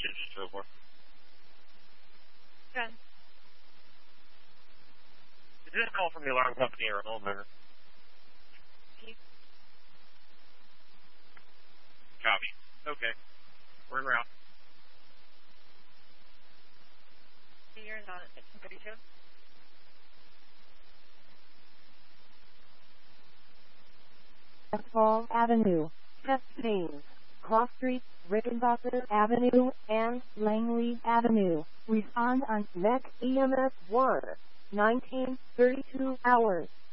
message and so forth. Good. Is this call from the alarm company or a homeowner? Copy. Okay. We're en route. You're on at 1632. Westfall Avenue, Chastain, Clough Street, Rickenbacker Avenue, and Langley Avenue. Respond on MEC EMS 1, 1932 hours.